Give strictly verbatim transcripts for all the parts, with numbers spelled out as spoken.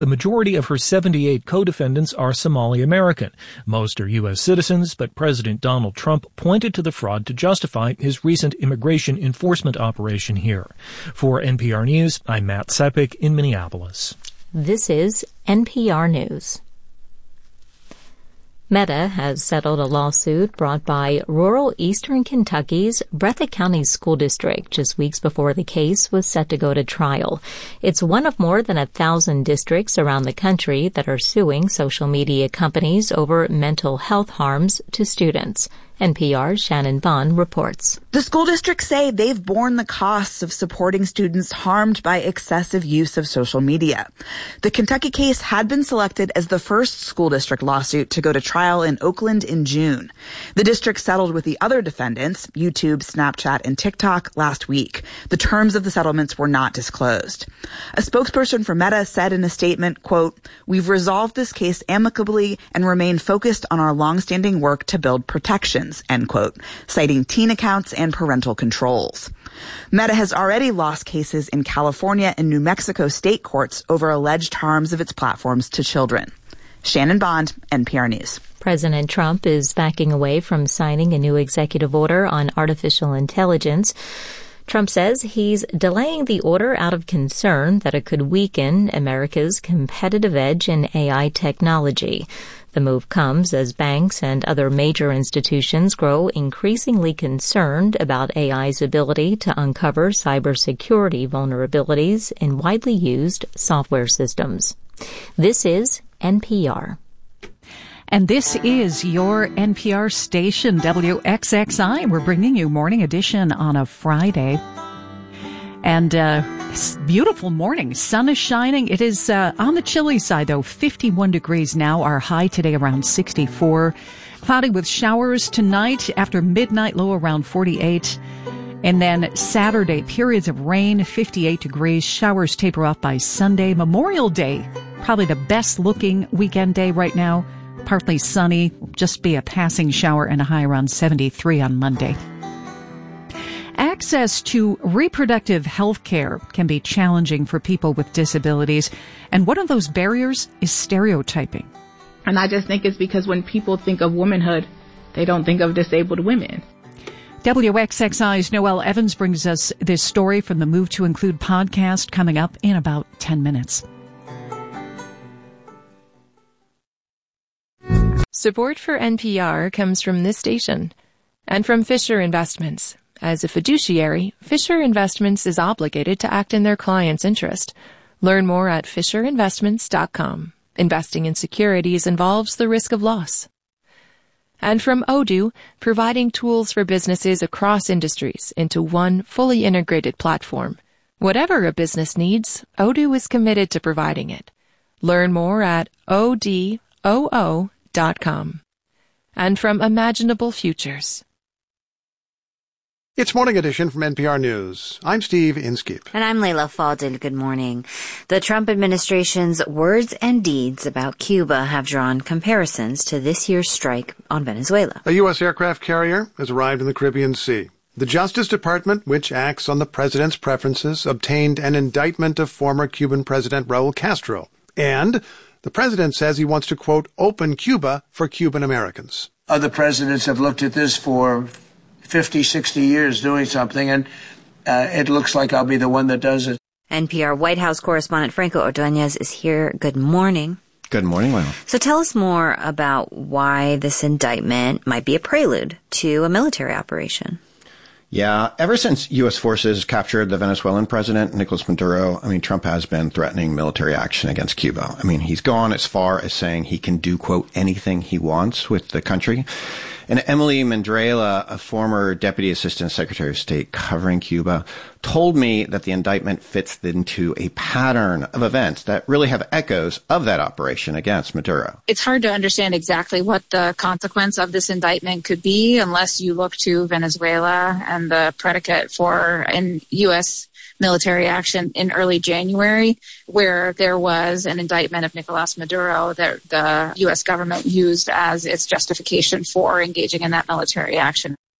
The majority of her seventy-eight co-defendants are Somali American. Most are U S citizens, but President Donald Trump pointed to the fraud to justify his recent immigration enforcement operation here. For N P R News, I'm Matt Sepik in Minneapolis. This is N P R News. Meta has settled a lawsuit brought by rural eastern Kentucky's Breathitt County School District just weeks before the case was set to go to trial. It's one of more than a thousand districts around the country that are suing social media companies over mental health harms to students. N P R's Shannon Bond reports. The school districts say they've borne the costs of supporting students harmed by excessive use of social media. The Kentucky case had been selected as the first school district lawsuit to go to trial in Oakland in June. The district settled with the other defendants, YouTube, Snapchat, and TikTok, last week. The terms of the settlements were not disclosed. A spokesperson for Meta said in a statement, quote, "We've resolved this case amicably and remain focused on our longstanding work to build protections," end quote, citing teen accounts and parental controls. Meta has already lost cases in California and New Mexico state courts over alleged harms of its platforms to children. Shannon Bond, N P R News. President Trump is backing away from signing a new executive order on artificial intelligence. Trump says he's delaying the order out of concern that it could weaken America's competitive edge in A I technology. The move comes as banks and other major institutions grow increasingly concerned about A I's ability to uncover cybersecurity vulnerabilities in widely used software systems. This is N P R. And this is your N P R station, W X X I. We're bringing you Morning Edition on a Friday. And uh beautiful morning. Sun is shining. It is uh, on the chilly side, though. fifty-one degrees now. Our high today around sixty-four. Cloudy with showers tonight after midnight, low around forty-eight. And then Saturday, periods of rain, fifty-eight degrees. Showers taper off by Sunday. Memorial Day, probably the best looking weekend day right now. Partly sunny, just be a passing shower, and a high around seventy-three on Monday. Access to reproductive health care can be challenging for people with disabilities, and one of those barriers is stereotyping. And I just think it's because when people think of womanhood, they don't think of disabled women. W X X I's Noelle Evans brings us this story from the Move to Include podcast coming up in about ten minutes. Support for N P R comes from this station and from Fisher Investments. As a fiduciary, Fisher Investments is obligated to act in their client's interest. Learn more at fisher investments dot com. Investing in securities involves the risk of loss. And from Odoo, providing tools for businesses across industries into one fully integrated platform. Whatever a business needs, Odoo is committed to providing it. Learn more at O D O O dot com. And from Imaginable Futures. It's Morning Edition from N P R News. I'm Steve Inskeep. And I'm Layla Fadil. Good morning. The Trump administration's words and deeds about Cuba have drawn comparisons to this year's strike on Venezuela. A U S aircraft carrier has arrived in the Caribbean Sea. The Justice Department, which acts on the president's preferences, obtained an indictment of former Cuban President Raul Castro. And the president says he wants to, quote, open Cuba for Cuban Americans. Other presidents have looked at this for fifty, sixty years doing something, and uh, it looks like I'll be the one that does it. N P R White House correspondent Franco Ordonez is here. Good morning. Good morning, Lyle. So tell us more about why this indictment might be a prelude to a military operation. Yeah, ever since U S forces captured the Venezuelan president, Nicolas Maduro, I mean, Trump has been threatening military action against Cuba. I mean, he's gone as far as saying he can do, quote, anything he wants with the country. And Emily Mandrela, a former Deputy Assistant Secretary of State covering Cuba, told me that the indictment fits into a pattern of events that really have echoes of that operation against Maduro. It's hard to understand exactly what the consequence of this indictment could be unless you look to Venezuela and the predicate for an U S military action in early January, where there was an indictment of Nicolas Maduro that the U S government used as its justification for engaging in that military action.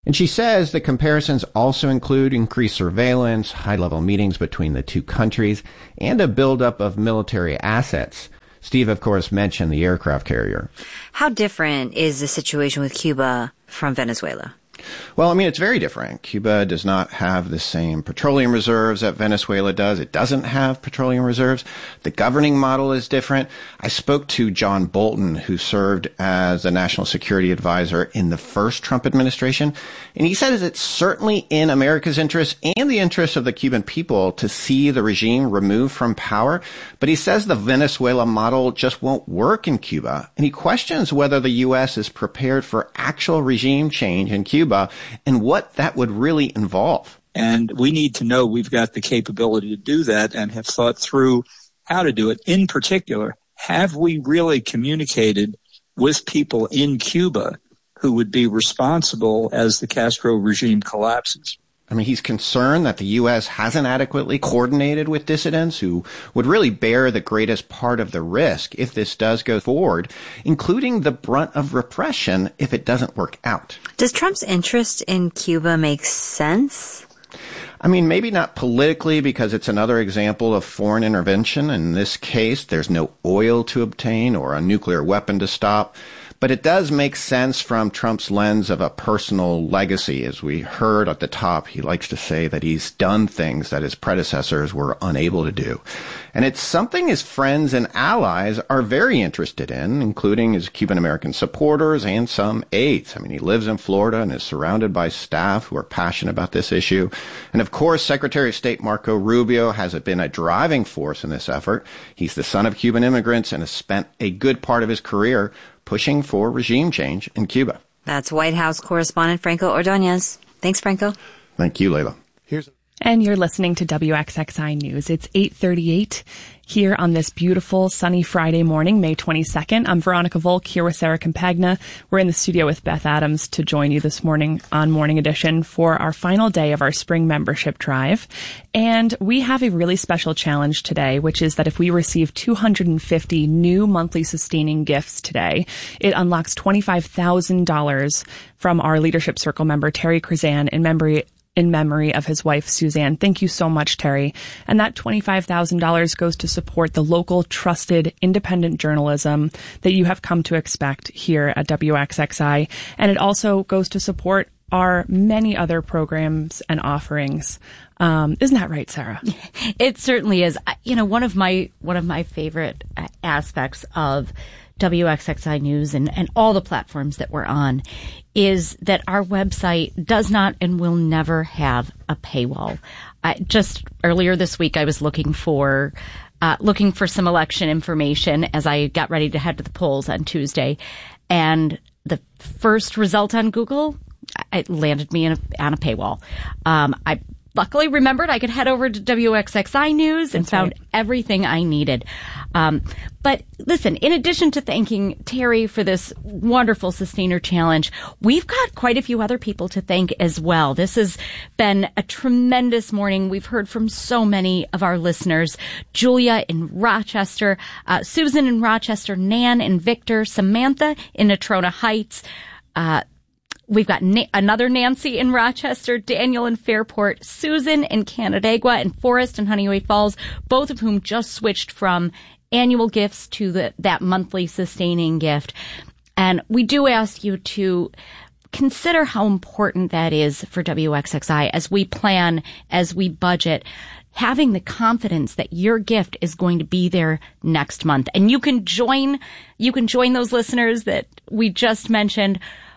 And she says the comparisons also include increased surveillance, high-level meetings between the two countries, and a buildup of military assets. Steve, of course, mentioned the aircraft carrier. How different is the situation with Cuba from Venezuela? Well, I mean, it's very different. Cuba does not have the same petroleum reserves that Venezuela does. It doesn't have petroleum reserves. The governing model is different. I spoke to John Bolton, who served as the national security advisor in the first Trump administration, and he said it's certainly in America's interest and the interest of the Cuban people to see the regime removed from power. But he says the Venezuela model just won't work in Cuba, and he questions whether the U S is prepared for actual regime change in Cuba and what that would really involve. And we need to know we've got the capability to do that and have thought through how to do it. In particular, have we really communicated with people in Cuba who would be responsible as the Castro regime collapses? I mean, he's concerned that the U S hasn't adequately coordinated with dissidents who would really bear the greatest part of the risk if this does go forward, including the brunt of repression if it doesn't work out. Does Trump's interest in Cuba make sense? I mean, maybe not politically because it's another example of foreign intervention. In this case, there's no oil to obtain or a nuclear weapon to stop. But it does make sense from Trump's lens of a personal legacy. As we heard at the top, he likes to say that he's done things that his predecessors were unable to do. And it's something his friends and allies are very interested in, including his Cuban-American supporters and some aides. I mean, he lives in Florida and is surrounded by staff who are passionate about this issue. And of course, Secretary of State Marco Rubio has been a driving force in this effort. He's the son of Cuban immigrants and has spent a good part of his career pushing for regime change in Cuba. That's White House correspondent Franco Ordonez. Thanks, Franco. Thank you, Layla. Here's And you're listening to W X X I News. It's eight thirty-eight here on this beautiful sunny Friday morning, May twenty-second. I'm Veronica Volk here with Sarah Campagna. We're in the studio with Beth Adams to join you this morning on Morning Edition for our final day of our spring membership drive. And we have a really special challenge today, which is that if we receive two hundred fifty new monthly sustaining gifts today, it unlocks twenty-five thousand dollars from our Leadership Circle member, Terry Krzan, in memory in memory of his wife, Suzanne. Thank you so much, Terry. And that twenty-five thousand dollars goes to support the local, trusted, independent journalism that you have come to expect here at W X X I. And it also goes to support our many other programs and offerings. Um, isn't that right, Sarah? It certainly is. You know, one of my, one of my favorite aspects of W X X I News and, and all the platforms that we're on is that our website does not and will never have a paywall. I, just earlier this week, I was looking for uh, looking for some election information as I got ready to head to the polls on Tuesday, and the first result on Google, it landed me in a, on a paywall. Um, I luckily remembered I could head over to W X X I News and That's found right. everything I needed. Um, but listen, in addition to thanking Terry for this wonderful Sustainer Challenge, we've got quite a few other people to thank as well. This has been a tremendous morning. We've heard from so many of our listeners. Julia in Rochester, uh, Susan in Rochester, Nan and Victor, Samantha in Natrona Heights, uh, We've got Na- another Nancy in Rochester, Daniel in Fairport, Susan in Canandaigua, and Forrest in Honeyway Falls, both of whom just switched from annual gifts to the, that monthly sustaining gift. And we do ask you to consider how important that is for W X X I as we plan, as we budget, having the confidence that your gift is going to be there next month. And you can join, you can join those listeners that we just mentioned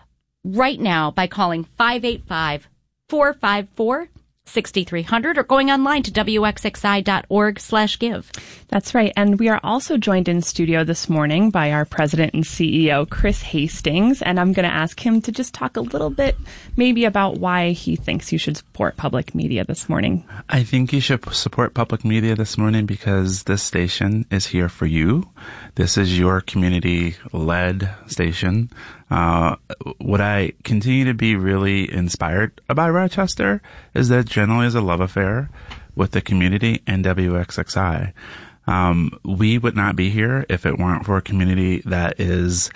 right now by calling five eight five, four five four, six three zero zero or going online to W X X I dot org slash give. That's right. And we are also joined in studio this morning by our president and C E O, Chris Hastings. And I'm going to ask him to just talk a little bit maybe about why he thinks you should support public media this morning. I think you should support public media this morning because this station is here for you. This is your community-led station. Uh, what I continue to be really inspired by Rochester is that generally is a love affair with the community and W X X I. Um, we would not be here if it weren't for a community that is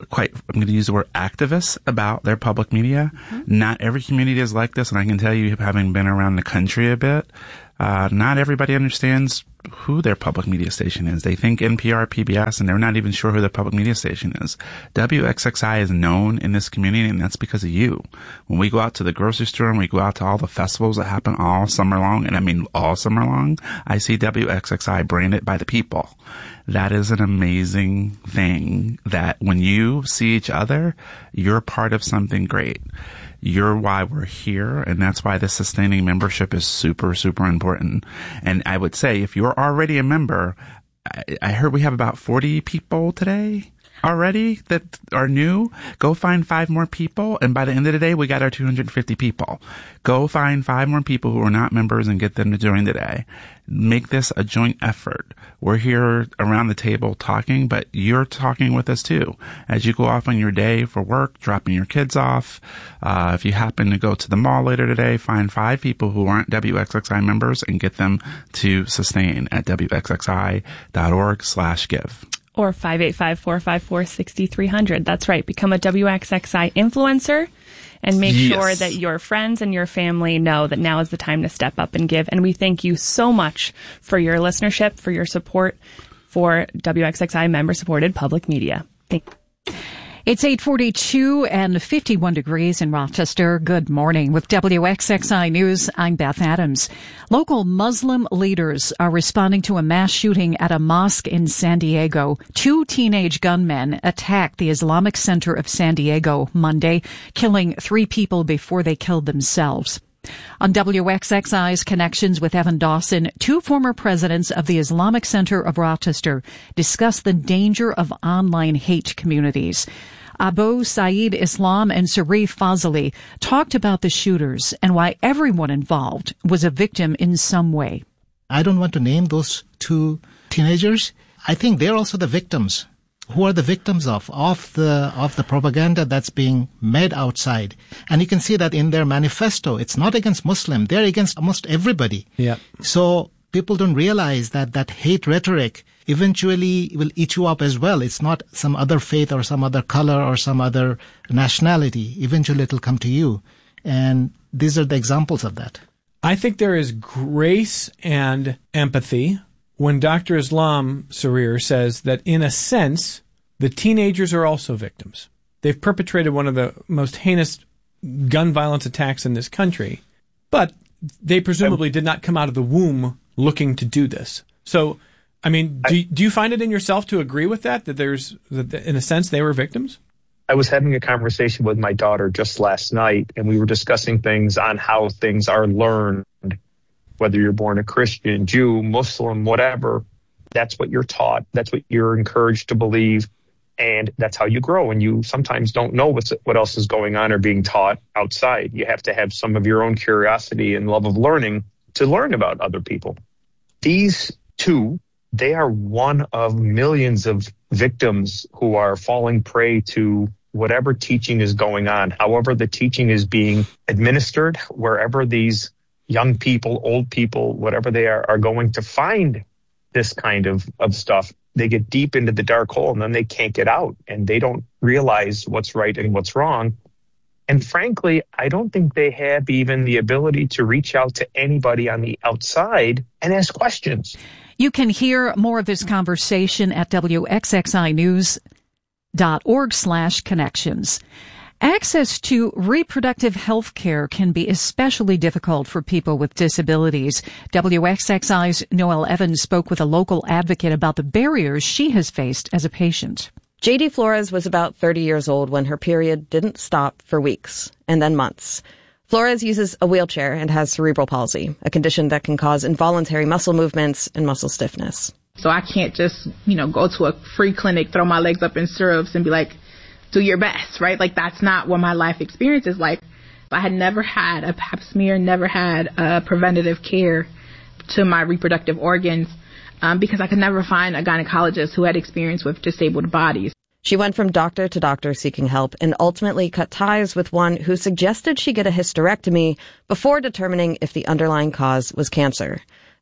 quite, I'm going to use the word activists about their public media. Mm-hmm. Not every community is like this. And I can tell you, having been around the country a bit, uh, not everybody understands who their public media station is. They think N P R, P B S, and they're not even sure who their public media station is. W X X I is known in this community, and that's because of you. When we go out to the grocery store and we go out to all the festivals that happen all summer long, and I mean all summer long, I see W X X I branded by the people. That is an amazing thing that when you see each other, you're part of something great. You're why we're here, and that's why the sustaining membership is super, super important. And I would say if you're already a member, I, I heard we have about forty people today already that are new. Go find five more people, and by the end of the day, we got our two hundred fifty people. Go find five more people who are not members and get them to join today. Make this a joint effort. We're here around the table talking, but you're talking with us too. As you go off on your day for work, dropping your kids off. Uh, if you happen to go to the mall later today, find five people who aren't W X X I members and get them to sustain at W X X I dot org slash give. Or five eight five, four five four, six three zero zero. That's right. Become a W X X I influencer and make yes. sure that your friends and your family know that now is the time to step up and give. And we thank you so much for your listenership, for your support for W X X I member-supported public media. Thank you. It's eight forty-two and fifty-one degrees in Rochester. Good morning. With W X X I News, I'm Beth Adams. Local Muslim leaders are responding to a mass shooting at a mosque in San Diego. Two teenage gunmen attacked the Islamic Center of San Diego Monday, killing three people before they killed themselves. On W X X I's Connections with Evan Dawson, two former presidents of the Islamic Center of Rochester discuss the danger of online hate communities. Abu Saeed Islam and Sarif Fazali talked about the shooters and why everyone involved was a victim in some way. I don't want to name those two teenagers. I think they're also the victims. Who are the victims of, of the, of the propaganda that's being made outside. And you can see that in their manifesto. It's not against Muslim. They're against almost everybody. Yeah. So people don't realize that that hate rhetoric eventually will eat you up as well. It's not some other faith or some other color or some other nationality. Eventually it'll come to you. And these are the examples of that. I think there is grace and empathy when Doctor Islam Sarir says that, in a sense, the teenagers are also victims. They've perpetrated one of the most heinous gun violence attacks in this country, but they presumably did not come out of the womb looking to do this. So, I mean, do, do you find it in yourself to agree with that, that there's, that in a sense, they were victims? I was having a conversation with my daughter just last night, and we were discussing things on how things are learned. Whether you're born a Christian, Jew, Muslim, whatever, that's what you're taught. That's what you're encouraged to believe. And that's how you grow. And you sometimes don't know what's, what else is going on or being taught outside. You have to have some of your own curiosity and love of learning to learn about other people. These two, they are one of millions of victims who are falling prey to whatever teaching is going on, however the teaching is being administered, wherever these young people, old people, whatever they are, are going to find this kind of, of stuff. They get deep into the dark hole and then they can't get out and they don't realize what's right and what's wrong. And frankly, I don't think they have even the ability to reach out to anybody on the outside and ask questions. You can hear more of this conversation at W X X I news dot org slash connections. Access to reproductive health care can be especially difficult for people with disabilities. W X X I's Noelle Evans spoke with a local advocate about the barriers she has faced as a patient. J D Flores was about thirty years old when her period didn't stop for weeks and then months. Flores uses a wheelchair and has cerebral palsy, a condition that can cause involuntary muscle movements and muscle stiffness. So I can't just, you know, go to a free clinic, throw my legs up in stirrups and be like, do your best, right? Like, that's not what my life experience is like. I had never had a pap smear, never had a preventative care to my reproductive organs um, because I could never find a gynecologist who had experience with disabled bodies. She went from doctor to doctor seeking help and ultimately cut ties with one who suggested she get a hysterectomy before determining if the underlying cause was cancer.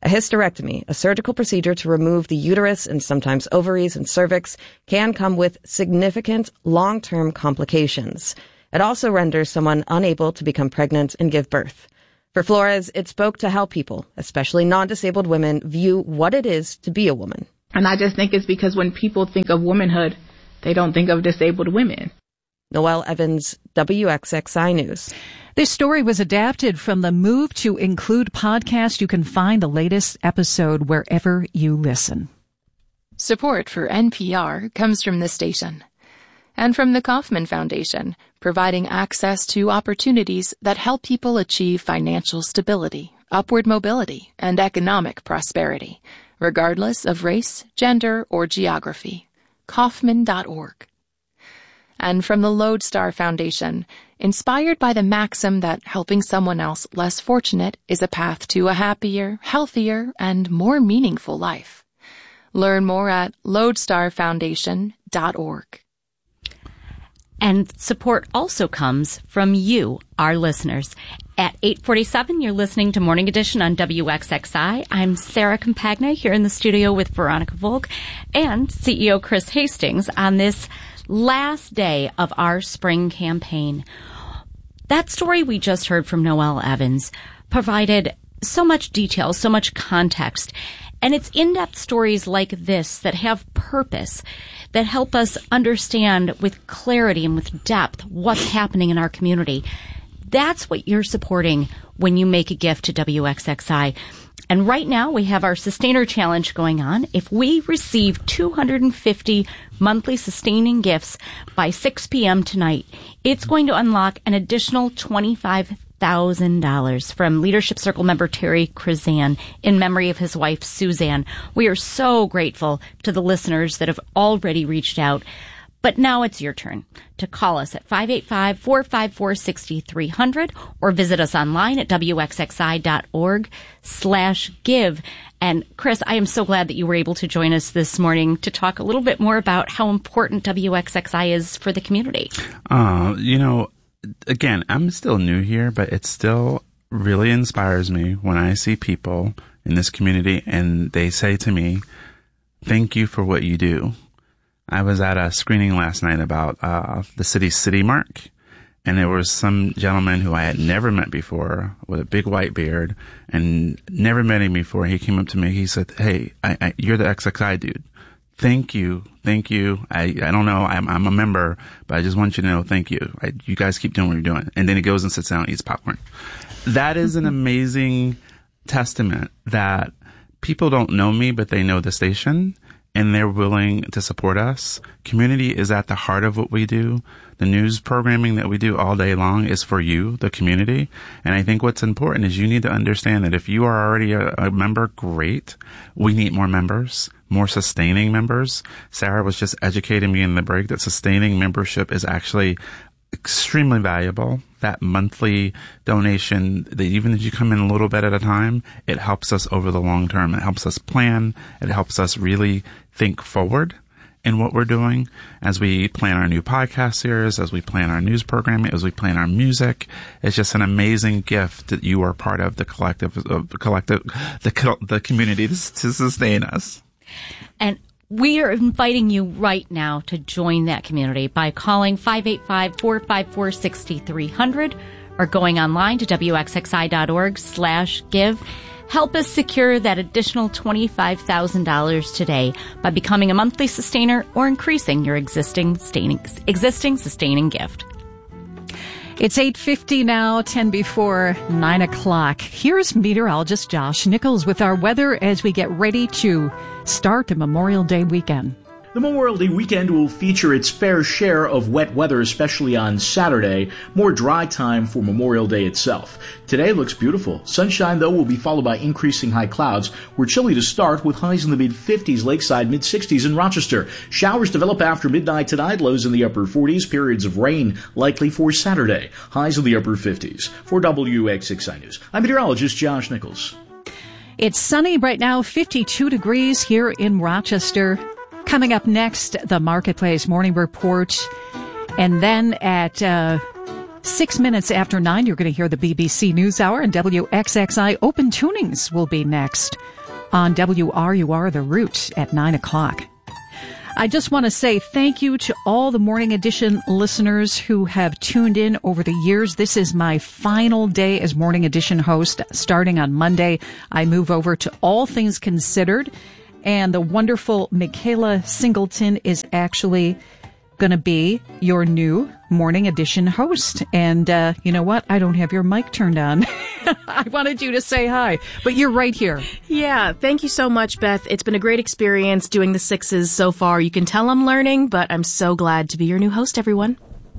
A hysterectomy, a surgical procedure to remove the uterus and sometimes ovaries and cervix, can come with significant long-term complications. It also renders someone unable to become pregnant and give birth. For Flores, it spoke to how people, especially non-disabled women, view what it is to be a woman. And I just think it's because when people think of womanhood, they don't think of disabled women. Noelle Evans, W X X I News. This story was adapted from the Move to Include podcast. You can find the latest episode wherever you listen. Support for N P R comes from this station and from the Kauffman Foundation, providing access to opportunities that help people achieve financial stability, upward mobility, and economic prosperity, regardless of race, gender, or geography. Kauffman dot org. And from the Lodestar Foundation, inspired by the maxim that helping someone else less fortunate is a path to a happier, healthier, and more meaningful life. Learn more at lodestar foundation dot org. And support also comes from you, our listeners. At eight forty-seven, you're listening to Morning Edition on W X X I. I'm Sarah Compagna here in the studio with Veronica Volk and C E O Chris Hastings on this last day of our spring campaign. That story we just heard from Noelle Evans provided so much detail, so much context. And it's in-depth stories like this that have purpose, that help us understand with clarity and with depth what's happening in our community. That's what you're supporting when you make a gift to W X X I. And right now we have our Sustainer Challenge going on. If we receive two hundred fifty monthly sustaining gifts by six p.m. tonight, it's going to unlock an additional twenty-five thousand dollars from Leadership Circle member Terry Krizan in memory of his wife, Suzanne. We are so grateful to the listeners that have already reached out. But now it's your turn to call us at five eight five, four five four, six three zero zero or visit us online at W X X I dot org slash give. And Chris, I am so glad that you were able to join us this morning to talk a little bit more about how important W X X I is for the community. Uh, you know, again, I'm still new here, but it still really inspires me when I see people in this community and they say to me, thank you for what you do. I was at a screening last night about uh the city's City Mark, and there was some gentleman who I had never met before with a big white beard and never met him before. He came up to me. He said, hey, I, I, you're the X X I dude. Thank you. Thank you. I, I don't know. I'm, I'm a member, but I just want you to know thank you. I, you guys keep doing what you're doing. And then he goes and sits down and eats popcorn. That is an amazing testament that people don't know me, but they know the station. And they're willing to support us. Community is at the heart of what we do. The news programming that we do all day long is for you, the community. And I think what's important is you need to understand that if you are already a, a member, great. We need more members, more sustaining members. Sarah was just educating me in the break that sustaining membership is actually extremely valuable. That monthly donation, that even if you come in a little bit at a time, it helps us over the long term. It helps us plan. It helps us really think forward in what we're doing as we plan our new podcast series, as we plan our news programming, as we plan our music. It's just an amazing gift that you are part of the collective, uh, collective, the the community to, to sustain us. And we are inviting you right now to join that community by calling five eight five, four five four, six three zero zero or going online to W X X I dot org slash give. Help us secure that additional twenty-five thousand dollars today by becoming a monthly sustainer or increasing your existing sustaining, existing sustaining gift. It's eight fifty now, ten before nine o'clock. Here's meteorologist Josh Nichols with our weather as we get ready to start the Memorial Day weekend. The Memorial Day weekend will feature its fair share of wet weather, especially on Saturday. More dry time for Memorial Day itself. Today looks beautiful. Sunshine, though, will be followed by increasing high clouds. We're chilly to start with highs in the mid-fifties, lakeside mid-sixties in Rochester. Showers develop after midnight tonight, lows in the upper forties, periods of rain likely for Saturday. Highs in the upper fifties. For W X X I News, I'm meteorologist Josh Nichols. It's sunny right now, fifty-two degrees here in Rochester. Coming up next, the Marketplace Morning Report. And then at uh, six minutes after nine, you're going to hear the B B C NewsHour, and W X X I Open Tunings will be next. on W R U R The Root at nine o'clock. I just want to say thank you to all the Morning Edition listeners who have tuned in over the years. This is my final day as Morning Edition host. Starting on Monday, I move over to All Things Considered, and the wonderful Michaela Singleton is actually going to be your new Morning Edition host. And uh, you know what? I don't have your mic turned on. I wanted you to say hi, but you're right here. Yeah, thank you so much, Beth. It's been a great experience doing the sixes so far. You can tell I'm learning, but I'm so glad to be your new host, everyone.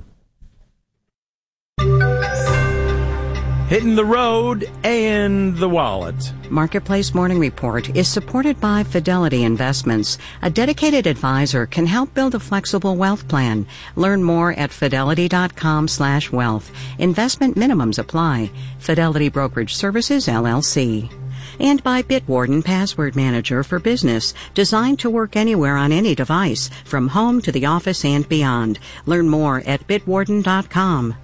Hitting the road and the wallet. Marketplace Morning Report is supported by Fidelity Investments. A dedicated advisor can help build a flexible wealth plan. Learn more at fidelity.com slash wealth. Investment minimums apply. Fidelity Brokerage Services, L L C. And by Bitwarden Password Manager for Business, designed to work anywhere on any device, from home to the office and beyond. Learn more at bitwarden dot com.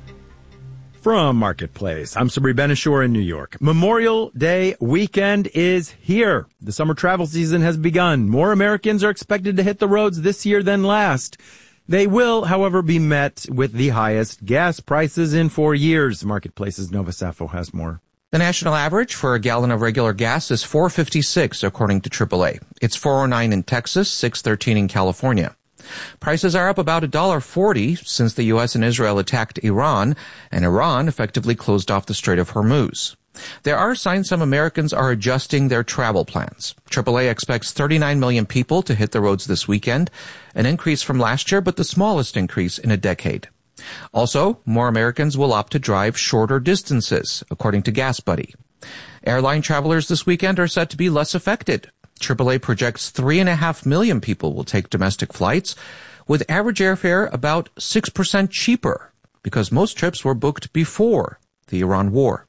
From Marketplace, I'm Sabri Benishore in New York. Memorial Day weekend is here. The summer travel season has begun. More Americans are expected to hit the roads this year than last. They will, however, be met with the highest gas prices in four years. Marketplace's Nova Safo has more. The national average for a gallon of regular gas is four fifty-six, according to triple A. It's four oh nine in Texas, six thirteen in California. Prices are up about one dollar forty since the U S and Israel attacked Iran, and Iran effectively closed off the Strait of Hormuz. There are signs some Americans are adjusting their travel plans. triple A expects thirty-nine million people to hit the roads this weekend, an increase from last year, but the smallest increase in a decade. Also, more Americans will opt to drive shorter distances, according to Gas Buddy. Airline travelers this weekend are set to be less affected. triple A projects three and a half million people will take domestic flights, with average airfare about six percent cheaper, because most trips were booked before the Iran war.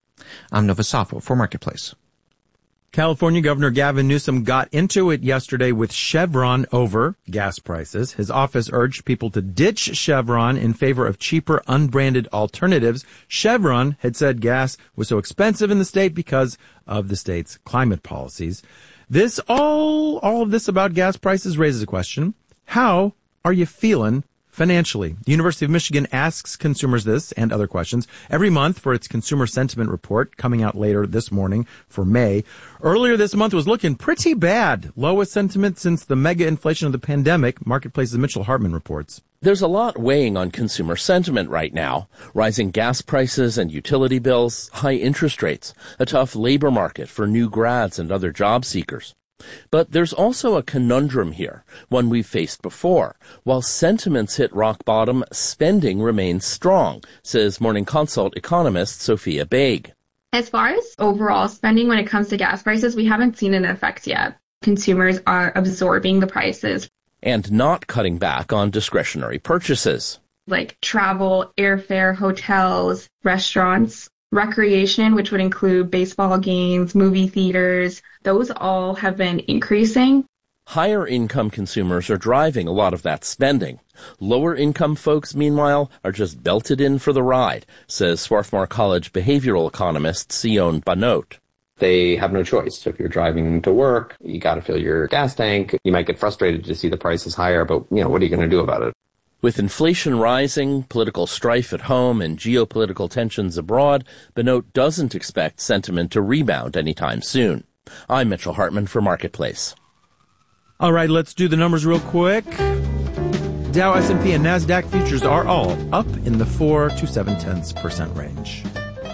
I'm Nova Safo for Marketplace. California Governor Gavin Newsom got into it yesterday with Chevron over gas prices. His office urged people to ditch Chevron in favor of cheaper, unbranded alternatives. Chevron had said gas was so expensive in the state because of the state's climate policies. This all, all of this about gas prices raises a question. How are you feeling financially? The University of Michigan asks consumers this and other questions every month for its Consumer Sentiment Report, coming out later this morning for May. Earlier this month was looking pretty bad. Lowest sentiment since the mega inflation of the pandemic, Marketplace's Mitchell Hartman reports. There's a lot weighing on consumer sentiment right now. Rising gas prices and utility bills, high interest rates, a tough labor market for new grads and other job seekers. But there's also a conundrum here, one we've faced before. While sentiments hit rock bottom, spending remains strong, says Morning Consult economist Sophia Baig. As far as overall spending when it comes to gas prices, we haven't seen an effect yet. Consumers are absorbing the prices. And not cutting back on discretionary purchases. Like travel, airfare, hotels, restaurants, recreation, which would include baseball games, movie theaters. Those all have been increasing. Higher income consumers are driving a lot of that spending. Lower income folks, meanwhile, are just belted in for the ride, says Swarthmore College behavioral economist Sion Banot. They have no choice. So if you're driving to work, you got to fill your gas tank. You might get frustrated to see the prices higher, but, you know, what are you going to do about it? With inflation rising, political strife at home, and geopolitical tensions abroad, Banot doesn't expect sentiment to rebound anytime soon. I'm Mitchell Hartman for Marketplace. All right, let's do the numbers real quick. Dow, S and P, and NASDAQ futures are all up in the four to seven tenths percent range.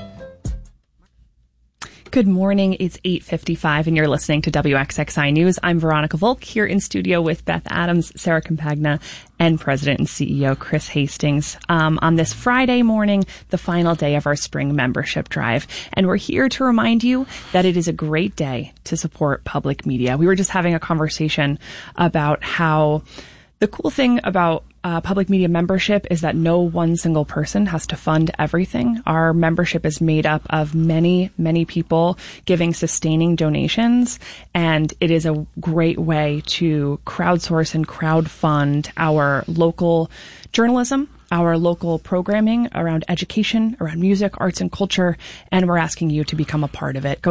Good morning. It's eight fifty-five and you're listening to W X X I News. I'm Veronica Volk here in studio with Beth Adams, Sarah Campagna, and President and C E O Chris Hastings um, on this Friday morning, the final day of our spring membership drive. And we're here to remind you that it is a great day to support public media. We were just having a conversation about how the cool thing about uh, public media membership is that no one single person has to fund everything. Our membership is made up of many, many people giving sustaining donations, and it is a great way to crowdsource and crowdfund our local journalism, our local programming around education, around music, arts, and culture, and we're asking you to become a part of it. Go to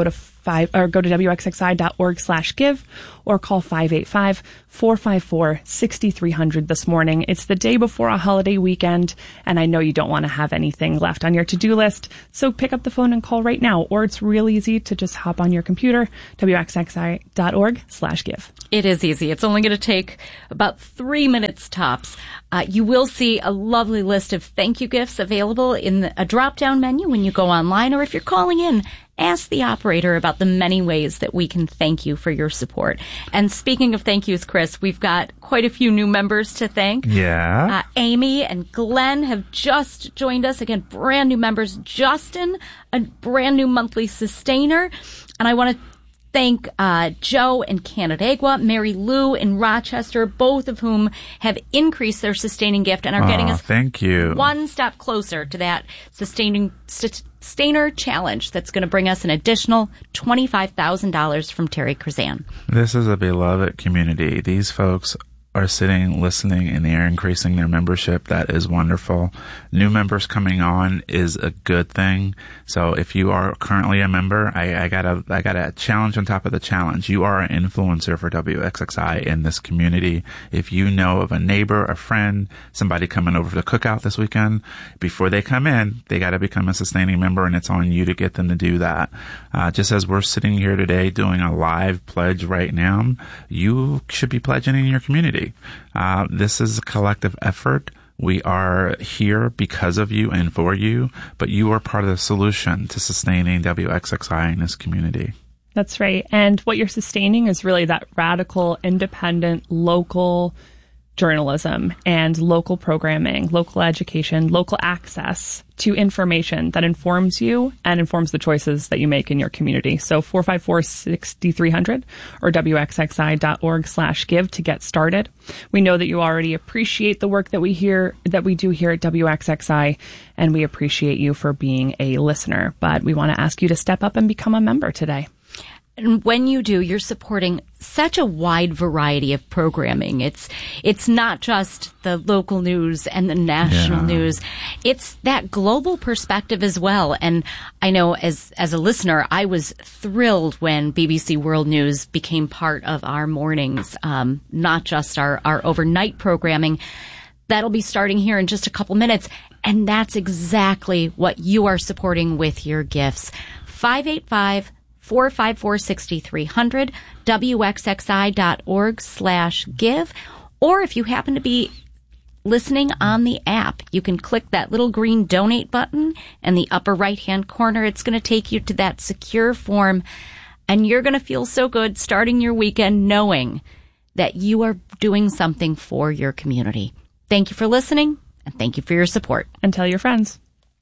five or go to W X X I dot org slash give or call five eight five, four five four, six three zero zero this morning. It's the day before a holiday weekend, and I know you don't want to have anything left on your to-do list, so pick up the phone and call right now, or it's real easy to just hop on your computer, W X X I dot org slash give. It is easy. It's only going to take about three minutes tops. Uh, you will see a lovely list of thank you gifts available in the, a drop-down menu when you go online, or if you're calling in, ask the operator about the many ways that we can thank you for your support. And speaking of thank yous, Chris, we've got quite a few new members to thank. Yeah. Uh, Amy and Glenn have just joined us. Again, brand new members. Justin, a brand new monthly sustainer. And I want to thank uh, Joe in Canandaigua, Mary Lou in Rochester, both of whom have increased their sustaining gift and are Aw, getting us thank you. one step closer to that sustaining sustainer challenge that's going to bring us an additional twenty-five thousand dollars from Terry Krzan. This is a beloved community. These folks are sitting, listening, and they're increasing their membership. That is wonderful. New members coming on is a good thing. So if you are currently a member, I, I got a I got a challenge on top of the challenge. You are an influencer for W X X I in this community. If you know of a neighbor, a friend, somebody coming over for the cookout this weekend, before they come in, they got to become a sustaining member, and it's on you to get them to do that. Uh, just as we're sitting here today doing a live pledge right now, you should be pledging in your community. Uh, this is a collective effort. We are here because of you and for you, but you are part of the solution to sustaining W X X I in this community. That's right. And what you're sustaining is really that radical, independent, local journalism and local programming, local education, local access to information that informs you and informs the choices that you make in your community. So four five four, six three zero zero or W X X I dot org slash give to get started. We know that you already appreciate the work that we hear, that we do here at W X X I, and we appreciate you for being a listener. But we want to ask you to step up and become a member today. And when you do, you're supporting such a wide variety of programming. It's it's not just the local news and the national yeah. news. It's that global perspective as well. And I know as as a listener, I was thrilled when B B C World News became part of our mornings, um, not just our, our overnight programming. That'll be starting here in just a couple minutes. And that's exactly what you are supporting with your gifts. five eight five, four five four, six three zero zero, W X X I dot org slash give. Or if you happen to be listening on the app, you can click that little green donate button in the upper right-hand corner. It's going to take you to that secure form, and you're going to feel so good starting your weekend knowing that you are doing something for your community. Thank you for listening, and thank you for your support. And tell your friends.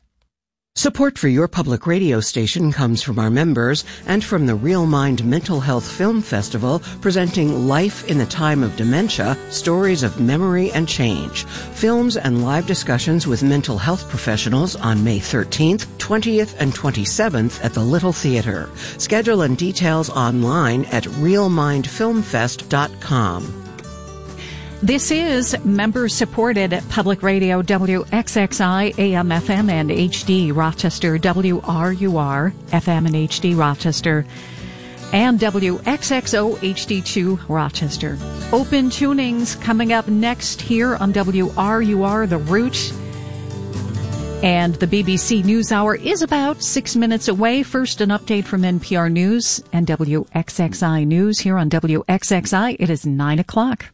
Support for your public radio station comes from our members and from the Real Mind Mental Health Film Festival, presenting Life in the Time of Dementia, Stories of Memory and Change. Films and live discussions with mental health professionals on May thirteenth, twentieth, and twenty-seventh at the Little Theater. Schedule and details online at real mind film fest dot com. This is member-supported public radio W X X I, A M, F M, and H D Rochester, W R U R, F M and H D Rochester, and W X X O H D two Rochester. Open tunings coming up next here on W R U R, The Root. And the B B C NewsHour is about six minutes away. First, an update from N P R News and W X X I News here on W X X I. It is nine o'clock.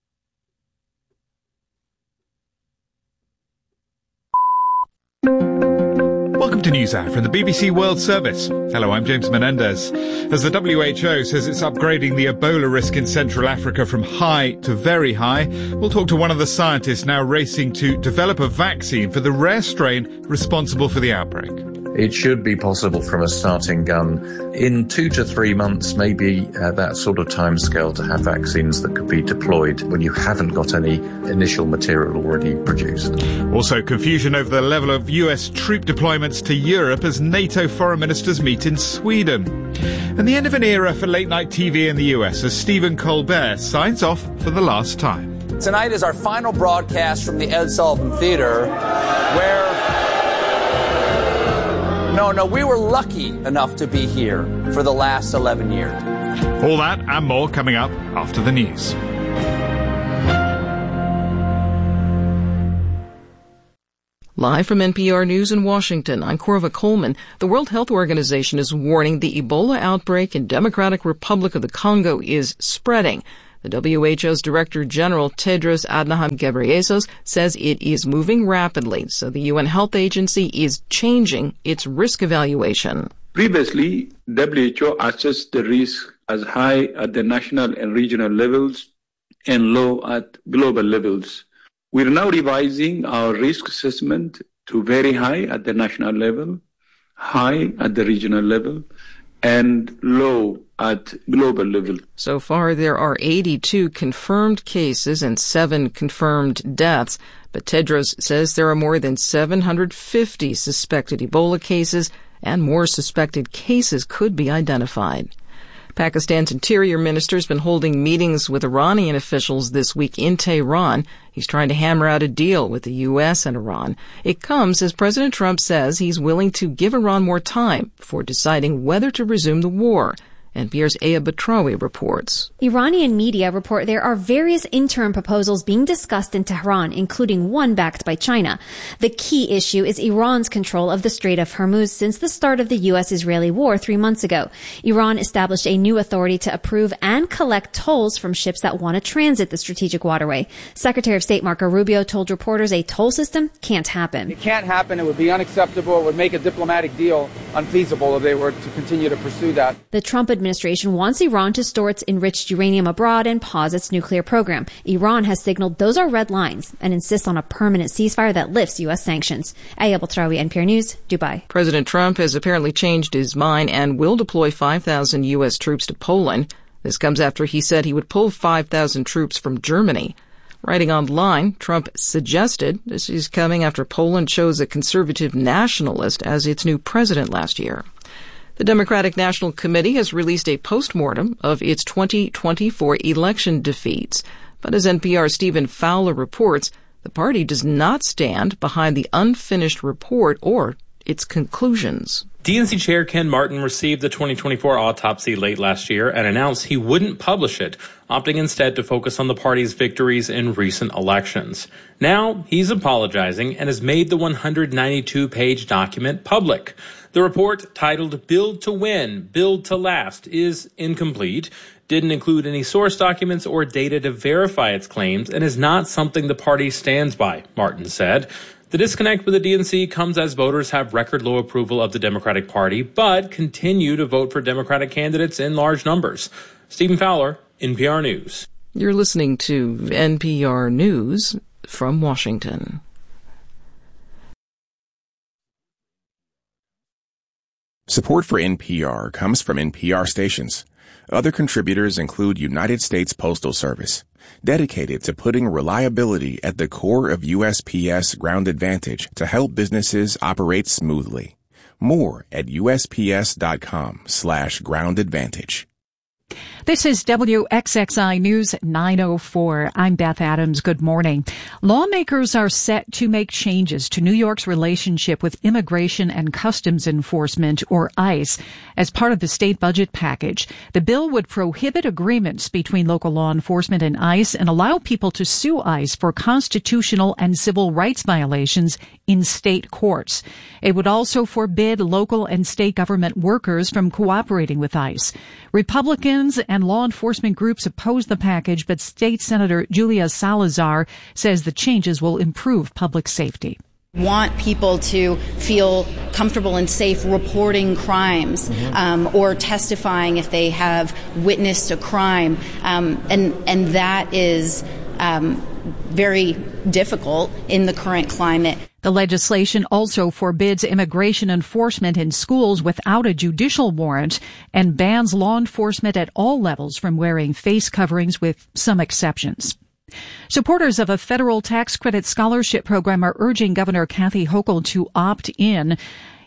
Welcome to NewsHour from the B B C World Service. Hello, I'm James Menendez. As the W H O says it's upgrading the Ebola risk in Central Africa from high to very high, we'll talk to one of the scientists now racing to develop a vaccine for the rare strain responsible for the outbreak. It should be possible from a starting gun in two to three months, maybe uh, that sort of timescale, to have vaccines that could be deployed when you haven't got any initial material already produced. Also, confusion over the level of U S troop deployments to Europe as NATO foreign ministers meet in Sweden. And the end of an era for late-night T V in the U S as Stephen Colbert signs off for the last time. Tonight is our final broadcast from the Ed Sullivan Theater, where... No, no, we were lucky enough to be here for the last eleven years. All that and more coming up after the news. Live from N P R News in Washington, I'm Corva Coleman. The World Health Organization is warning the Ebola outbreak in Democratic Republic of the Congo is spreading. The W H O's Director General Tedros Adhanom Ghebreyesus says it is moving rapidly, so the U N Health Agency is changing its risk evaluation. Previously, W H O assessed the risk as high at the national and regional levels and low at global levels. We're now revising our risk assessment to very high at the national level, high at the regional level, and low at global level. So far, there are eighty-two confirmed cases and seven confirmed deaths, but Tedros says there are more than seven hundred fifty suspected Ebola cases, and more suspected cases could be identified. Pakistan's interior minister has been holding meetings with Iranian officials this week in Tehran. He's trying to hammer out a deal with the U S and Iran. It comes as President Trump says he's willing to give Iran more time before deciding whether to resume the war. N P R's Aya Batrawi reports. Iranian media report there are various interim proposals being discussed in Tehran, including one backed by China. The key issue is Iran's control of the Strait of Hormuz since the start of the U S-Israeli war three months ago. Iran established a new authority to approve and collect tolls from ships that want to transit the strategic waterway. Secretary of State Marco Rubio told reporters a toll system can't happen. It can't happen. It would be unacceptable. It would make a diplomatic deal unfeasible if they were to continue to pursue that. The Trump administration wants Iran to store its enriched uranium abroad and pause its nuclear program. Iran has signaled those are red lines and insists on a permanent ceasefire that lifts U S sanctions. Aya Batrawi, N P R News, Dubai. President Trump has apparently changed his mind and will deploy five thousand U S troops to Poland. This comes after he said he would pull five thousand troops from Germany. Writing online, Trump suggested this is coming after Poland chose a conservative nationalist as its new president last year. The Democratic National Committee has released a postmortem of its twenty twenty-four election defeats. But as N P R's Stephen Fowler reports, the party does not stand behind the unfinished report or its conclusions. D N C Chair Ken Martin received the twenty twenty-four autopsy late last year and announced he wouldn't publish it, opting instead to focus on the party's victories in recent elections. Now, he's apologizing and has made the one hundred ninety-two page document public. The report, titled Build to Win, Build to Last, is incomplete, didn't include any source documents or data to verify its claims, and is not something the party stands by, Martin said. The disconnect with the D N C comes as voters have record low approval of the Democratic Party, but continue to vote for Democratic candidates in large numbers. Stephen Fowler, N P R News. You're listening to N P R News from Washington. Support for N P R comes from N P R stations. Other contributors include United States Postal Service, dedicated to putting reliability at the core of U S P S Ground Advantage to help businesses operate smoothly. More at USPS.com slash Ground Advantage. This is W X X I News nine oh four. I'm Beth Adams. Good morning. Lawmakers are set to make changes to New York's relationship with Immigration and Customs Enforcement, or ICE, as part of the state budget package. The bill would prohibit agreements between local law enforcement and ICE and allow people to sue ICE for constitutional and civil rights violations in state courts. It would also forbid local and state government workers from cooperating with ICE. Republicans and law enforcement groups oppose the package, but State Senator Julia Salazar says the changes will improve public safety. Want people to feel comfortable and safe reporting crimes, mm-hmm. um, or testifying if they have witnessed a crime, um, and and that is um, very difficult in the current climate. The legislation also forbids immigration enforcement in schools without a judicial warrant and bans law enforcement at all levels from wearing face coverings, with some exceptions. Supporters of a federal tax credit scholarship program are urging Governor Kathy Hochul to opt in.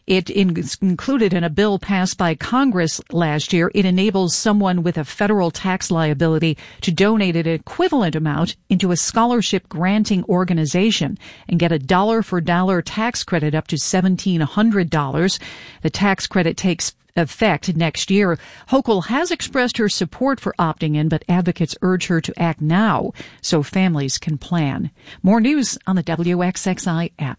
It is included in a bill passed by Congress last year. It enables someone with a federal tax liability to donate an equivalent amount into a scholarship granting organization and get a dollar for dollar tax credit up to seventeen hundred dollars. The tax credit takes effect next year. Hochul has expressed her support for opting in, but advocates urge her to act now so families can plan. More news on the W X X I app.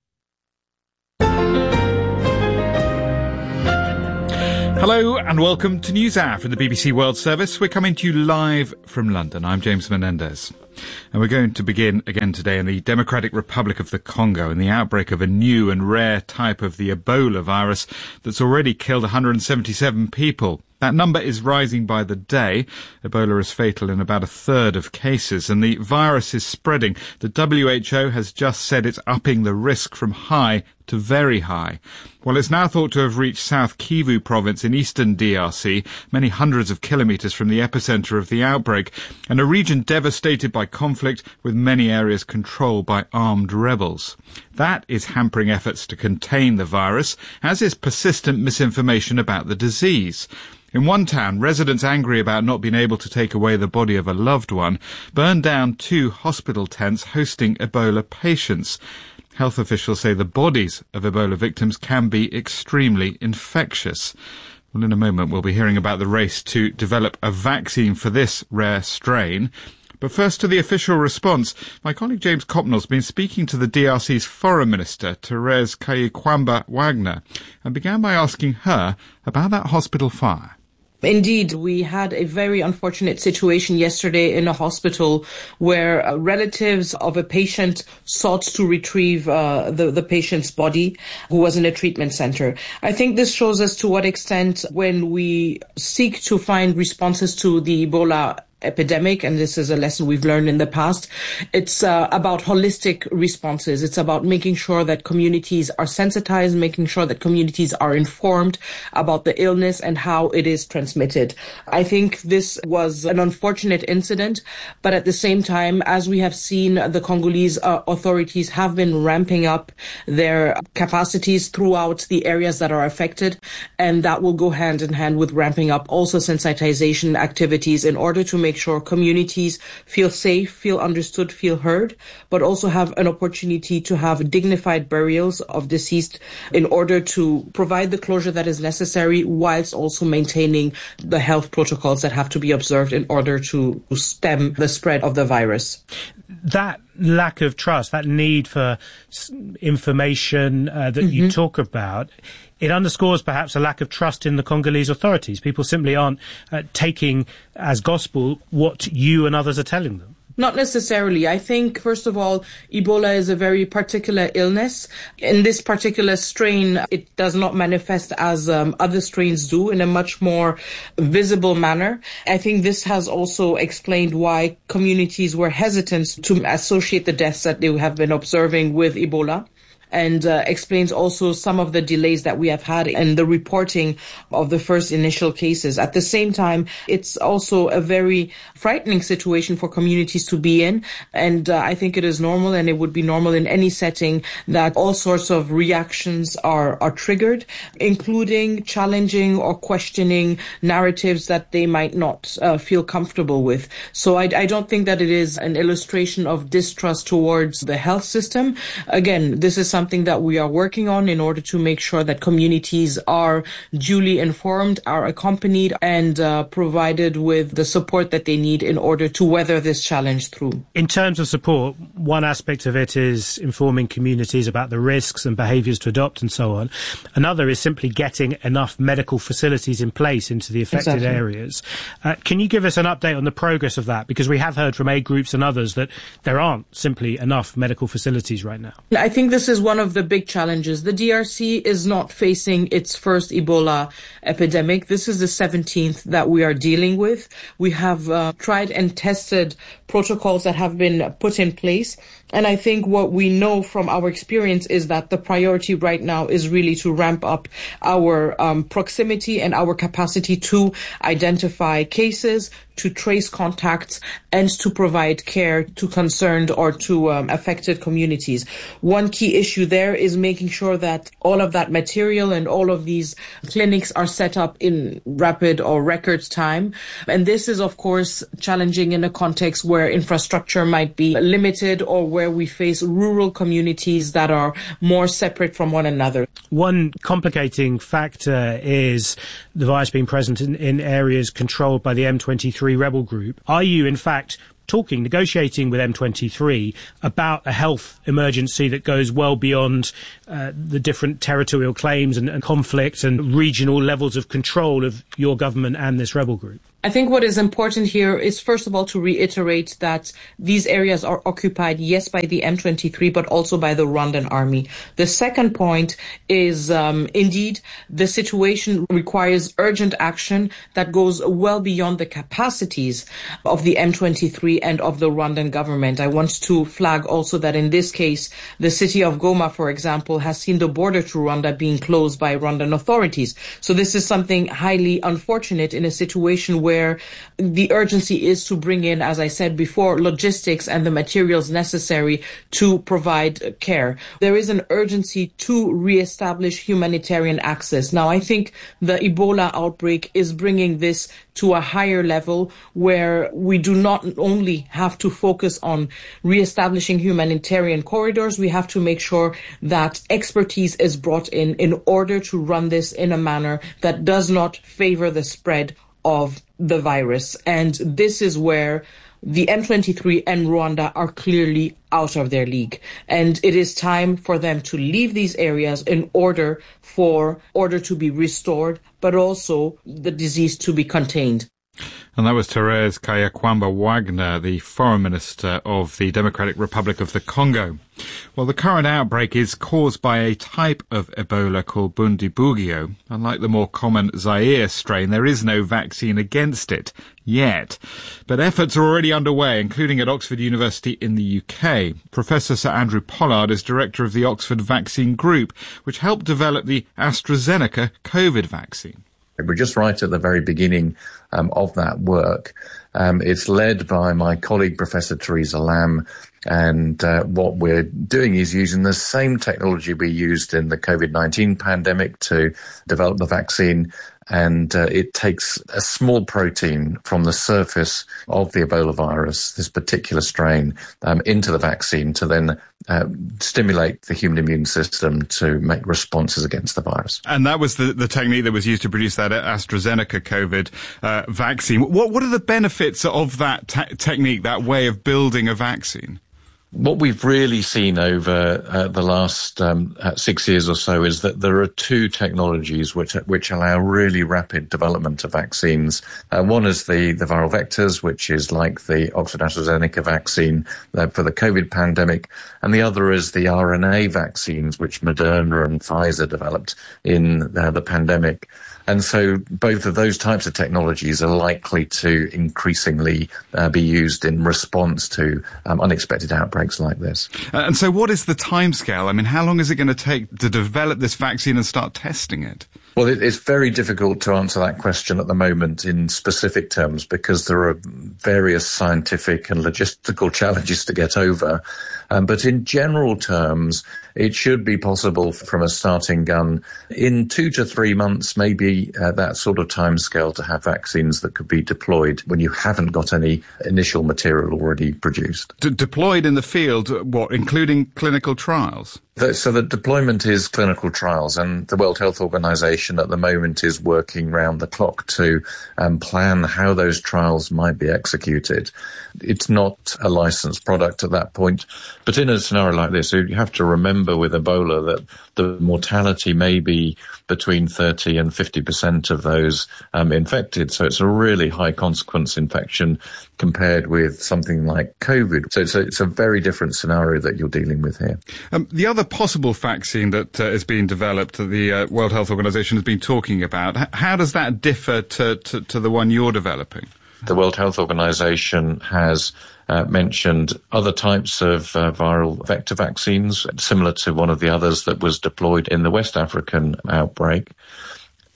Hello and welcome to NewsHour from the B B C World Service. We're coming to you live from London. I'm James Menendez. And we're going to begin again today in the Democratic Republic of the Congo in the outbreak of a new and rare type of the Ebola virus that's already killed one hundred seventy-seven people. That number is rising by the day. Ebola is fatal in about a third of cases, and the virus is spreading. The W H O has just said it's upping the risk from high to very high. Well, it's now thought to have reached South Kivu province in eastern D R C, many hundreds of kilometres from the epicenter of the outbreak, and a region devastated by conflict with many areas controlled by armed rebels. That is hampering efforts to contain the virus, as is persistent misinformation about the disease. In one town, residents angry about not being able to take away the body of a loved one burned down two hospital tents hosting Ebola patients. Health officials say the bodies of Ebola victims can be extremely infectious. Well, in a moment, we'll be hearing about the race to develop a vaccine for this rare strain. But first to the official response. My colleague James Copnell's been speaking to the D R C's Foreign Minister, Therese Kayikwamba-Wagner, and began by asking her about that hospital fire. Indeed, we had a very unfortunate situation yesterday in a hospital where uh, relatives of a patient sought to retrieve uh, the, the patient's body who was in a treatment center. I think this shows us to what extent when we seek to find responses to the Ebola epidemic, and this is a lesson we've learned in the past, it's uh, about holistic responses. It's about making sure that communities are sensitized, making sure that communities are informed about the illness and how it is transmitted. I think this was an unfortunate incident, but at the same time, as we have seen, the Congolese uh, authorities have been ramping up their capacities throughout the areas that are affected, and that will go hand in hand with ramping up also sensitization activities in order to make sure communities feel safe, feel understood, feel heard, but also have an opportunity to have dignified burials of deceased in order to provide the closure that is necessary whilst also maintaining the health protocols that have to be observed in order to stem the spread of the virus. That lack of trust, that need for information uh, that mm-hmm. you talk about, it underscores perhaps a lack of trust in the Congolese authorities. People simply aren't uh, taking as gospel what you and others are telling them. Not necessarily. I think, first of all, Ebola is a very particular illness. In this particular strain, it does not manifest as um, other strains do in a much more visible manner. I think this has also explained why communities were hesitant to associate the deaths that they have been observing with Ebola, and uh, explains also some of the delays that we have had in the reporting of the first initial cases. At the same time, it's also a very frightening situation for communities to be in, and uh, I think it is normal, and it would be normal in any setting, that all sorts of reactions are, are triggered, including challenging or questioning narratives that they might not uh, feel comfortable with. So I, I don't think that it is an illustration of distrust towards the health system. Again, this is something something that we are working on in order to make sure that communities are duly informed, are accompanied, and uh, provided with the support that they need in order to weather this challenge through. In terms of support, one aspect of it is informing communities about the risks and behaviours to adopt and so on. Another is simply getting enough medical facilities in place into the affected exactly. areas. Uh, can you give us an update on the progress of that? Because we have heard from aid groups and others that there aren't simply enough medical facilities right now. I think this is one of the big challenges. The D R C is not facing its first Ebola epidemic. This is the seventeenth that we are dealing with. We have uh, tried and tested protocols that have been put in place. And I think what we know from our experience is that the priority right now is really to ramp up our um, proximity and our capacity to identify cases, to trace contacts and to provide care to concerned or to um, affected communities. One key issue there is making sure that all of that material and all of these clinics are set up in rapid or record time. And this is, of course, challenging in a context where infrastructure might be limited or where we face rural communities that are more separate from one another. One complicating factor is the virus being present in, in areas controlled by the M twenty-three rebel group. Are you, in fact, talking, negotiating with M twenty-three about a health emergency that goes well beyond uh, the different territorial claims and, and conflict and regional levels of control of your government and this rebel group? I think what is important here is, first of all, to reiterate that these areas are occupied, yes, by the M twenty-three, but also by the Rwandan army. The second point is, um, indeed, the situation requires urgent action that goes well beyond the capacities of the M twenty-three and of the Rwandan government. I want to flag also that in this case, the city of Goma, for example, has seen the border to Rwanda being closed by Rwandan authorities. So this is something highly unfortunate in a situation where where the urgency is to bring in, as I said before, logistics and the materials necessary to provide care. There is an urgency to reestablish humanitarian access. Now, I think the Ebola outbreak is bringing this to a higher level where we do not only have to focus on reestablishing humanitarian corridors, we have to make sure that expertise is brought in in order to run this in a manner that does not favor the spread of the virus. And this is where the M twenty-three and Rwanda are clearly out of their league. And it is time for them to leave these areas in order for order to be restored, but also the disease to be contained. And that was Therese Kayakwamba Wagner, the Foreign Minister of the Democratic Republic of the Congo. Well, the current outbreak is caused by a type of Ebola called Bundibugyo. Unlike the more common Zaire strain, there is no vaccine against it yet. But efforts are already underway, including at Oxford University in the U K. Professor Sir Andrew Pollard is director of the Oxford Vaccine Group, which helped develop the AstraZeneca COVID vaccine. We're just right at the very beginning um, of that work. Um, it's led by my colleague, Professor Theresa Lam, and uh, what we're doing is using the same technology we used in the COVID nineteen pandemic to develop the vaccine. And uh, it takes a small protein from the surface of the Ebola virus, this particular strain, um, into the vaccine to then uh, stimulate the human immune system to make responses against the virus. And that was the, the technique that was used to produce that AstraZeneca COVID uh, vaccine. What, what are the benefits of that te- technique, that way of building a vaccine? What we've really seen over uh, the last um, uh, six years or so is that there are two technologies which which allow really rapid development of vaccines. Uh, one is the, the viral vectors, which is like the Oxford AstraZeneca vaccine uh, for the COVID pandemic, and the other is the R N A vaccines, which Moderna and Pfizer developed in uh, the pandemic. And so both of those types of technologies are likely to increasingly uh, be used in response to um, unexpected outbreaks like this. Uh, and so what is the timescale? I mean, how long is it going to take to develop this vaccine and start testing it? Well, it, it's very difficult to answer that question at the moment in specific terms because there are various scientific and logistical challenges to get over. Um, but in general terms, it should be possible from a starting gun in two to three months, maybe uh, that sort of timescale to have vaccines that could be deployed when you haven't got any initial material already produced. D- deployed in the field, what, including clinical trials? So the deployment is clinical trials, and the World Health Organization at the moment is working round the clock to um, plan how those trials might be executed. It's not a licensed product at that point, but in a scenario like this, you have to remember with Ebola that the mortality may be between thirty and fifty percent of those um, infected. So it's a really high consequence infection compared with something like COVID. So it's a, it's a very different scenario that you're dealing with here. Um, the other possible vaccine that uh, is being developed, that the uh, World Health Organization has been talking about, h- how does that differ to, to, to the one you're developing? The World Health Organization has uh, mentioned other types of uh, viral vector vaccines, similar to one of the others that was deployed in the West African outbreak.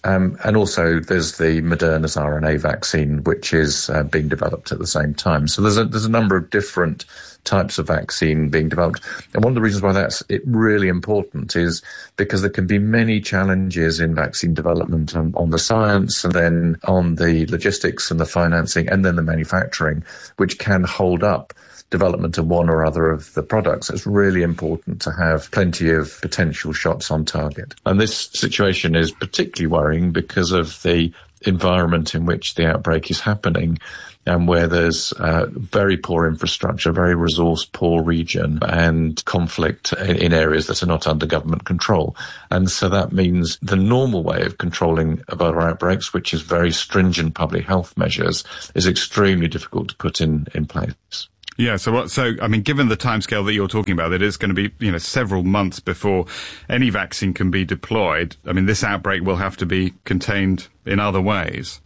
Um, and also there's the Moderna's R N A vaccine, which is uh, being developed at the same time. So there's a, there's a number of different types of vaccine being developed. And one of the reasons why that's it really important is because there can be many challenges in vaccine development on, on the science and then on the logistics and the financing and then the manufacturing, which can hold up development of one or other of the products. It's really important to have plenty of potential shots on target. And this situation is particularly worrying because of the environment in which the outbreak is happening, and where there's uh, very poor infrastructure, very resource-poor region, and conflict in, in areas that are not under government control. And so that means the normal way of controlling Ebola outbreaks, which is very stringent public health measures, is extremely difficult to put in, in place. Yeah, so what, so, I mean, given the timescale that you're talking about, it is going to be, you know, several months before any vaccine can be deployed. I mean, this outbreak will have to be contained in other ways.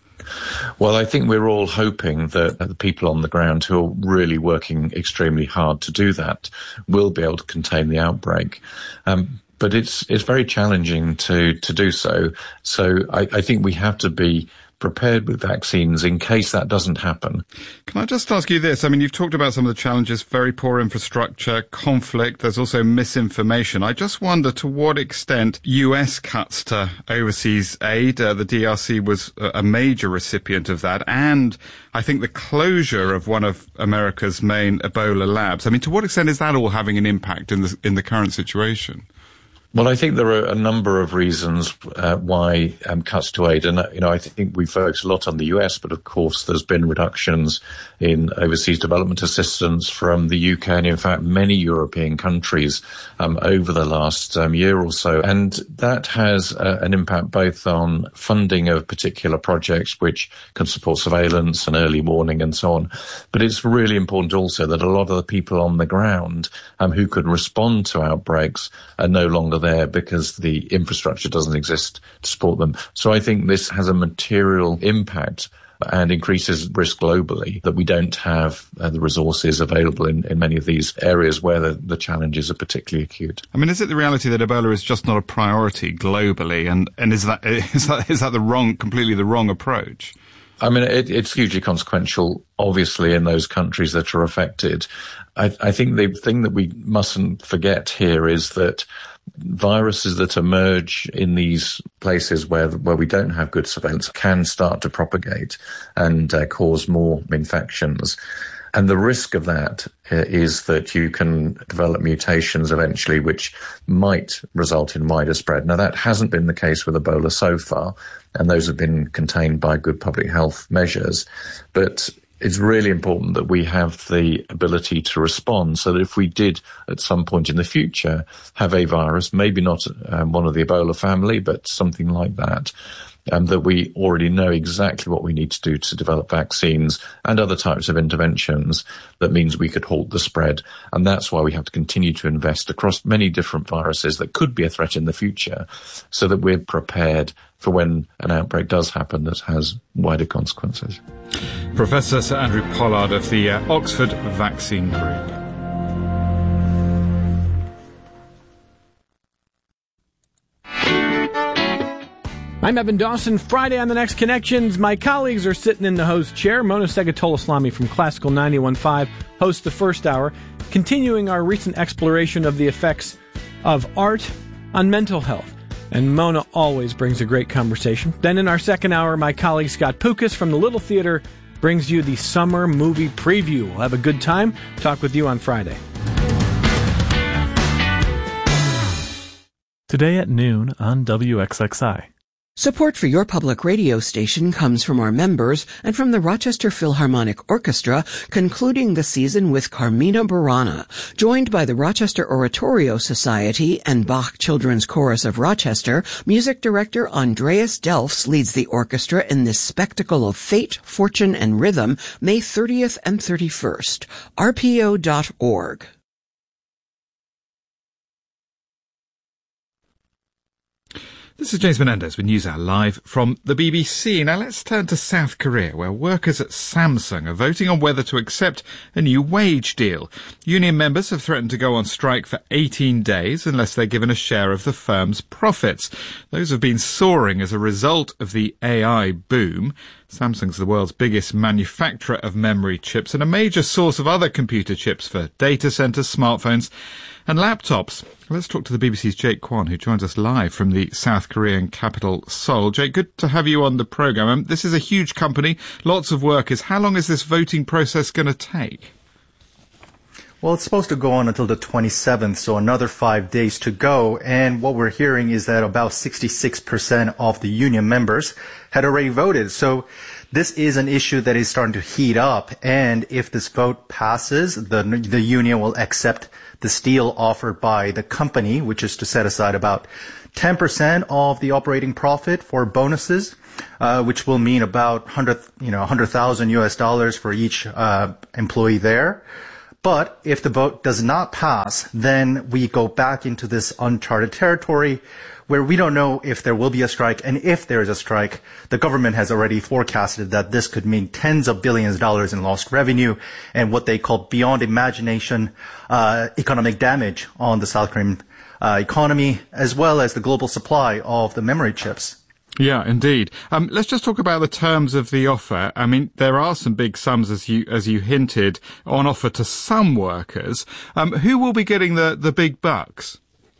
Well, I think we're all hoping that the people on the ground who are really working extremely hard to do that will be able to contain the outbreak. Um, but it's it's very challenging to, to do so. So I, I think we have to be prepared with vaccines in case that doesn't happen. Can I just ask you this? I mean, you've talked about some of the challenges, very poor infrastructure, conflict, there's also misinformation. I just wonder to what extent U S cuts to overseas aid, uh, the D R C was a major recipient of that, and I think the closure of one of America's main Ebola labs. I mean, to what extent is that all having an impact in the, in the current situation? Well, I think there are a number of reasons uh, why um, cuts to aid. And, uh, you know, I think we focus a lot on the U S, but of course there's been reductions in overseas development assistance from the U K and, in fact, many European countries um, over the last um, year or so. And that has uh, an impact both on funding of particular projects which can support surveillance and early warning and so on. But it's really important also that a lot of the people on the ground um, who could respond to outbreaks are no longer there because the infrastructure doesn't exist to support them. So I think this has a material impact and increases risk globally that we don't have uh, the resources available in, in many of these areas where the, the challenges are particularly acute. I mean, is it the reality that Ebola is just not a priority globally? And, and is that, is that, is that the wrong, completely the wrong approach? I mean, it, it's hugely consequential, obviously, in those countries that are affected. I, I think the thing that we mustn't forget here is that viruses that emerge in these places where where we don't have good surveillance can start to propagate and uh, cause more infections. And the risk of that is that you can develop mutations eventually which might result in wider spread. Now, that hasn't been the case with Ebola so far, and those have been contained by good public health measures. But it's really important that we have the ability to respond so that if we did at some point in the future have a virus, maybe not um, one of the Ebola family, but something like that, um, that we already know exactly what we need to do to develop vaccines and other types of interventions. That means we could halt the spread. And that's why we have to continue to invest across many different viruses that could be a threat in the future so that we're prepared for when an outbreak does happen that has wider consequences. Professor Sir Andrew Pollard of the uh, Oxford Vaccine Group. I'm Evan Dawson. Friday on The Next Connections, my colleagues are sitting in the host chair. Mona Segatola-Slami from Classical ninety-one point five hosts the first hour, continuing our recent exploration of the effects of art on mental health. And Mona always brings a great conversation. Then in our second hour, my colleague Scott Pukas from the Little Theater brings you the summer movie preview. We'll have a good time. Talk with you on Friday. Today at noon on W X X I. Support for your public radio station comes from our members and from the Rochester Philharmonic Orchestra, concluding the season with Carmina Burana. Joined by the Rochester Oratorio Society and Bach Children's Chorus of Rochester, music director Andreas Delfs leads the orchestra in this spectacle of fate, fortune, and rhythm, May thirtieth and thirty-first. R P O dot org. This is James Menendez with NewsHour live from the B B C. Now let's turn to South Korea, where workers at Samsung are voting on whether to accept a new wage deal. Union members have threatened to go on strike for eighteen days unless they're given a share of the firm's profits. Those have been soaring as a result of the A I boom. Samsung's the world's biggest manufacturer of memory chips and a major source of other computer chips for data centres, smartphones and laptops. Let's talk to the B B C's Jake Kwon, who joins us live from the South Korean capital, Seoul. Jake, good to have you on the programme. Um, this is a huge company, lots of workers. How long is this voting process going to take? Well, it's supposed to go on until the twenty-seventh, so another five days to go. And what we're hearing is that about sixty-six percent of the union members had already voted. So this is an issue that is starting to heat up. And if this vote passes, the, the union will accept this deal offered by the company, which is to set aside about ten percent of the operating profit for bonuses, uh, which will mean about one hundred, you know, one hundred thousand U S dollars for each uh, employee there. But if the vote does not pass, then we go back into this uncharted territory where we don't know if there will be a strike. And if there is a strike, the government has already forecasted that this could mean tens of billions of dollars in lost revenue and what they call beyond imagination uh, economic damage on the South Korean uh, economy, as well as the global supply of the memory chips. Yeah, indeed. Um, let's just talk about the terms of the offer. I mean, there are some big sums, as you as you hinted, on offer to some workers. Um, who will be getting the, the big bucks?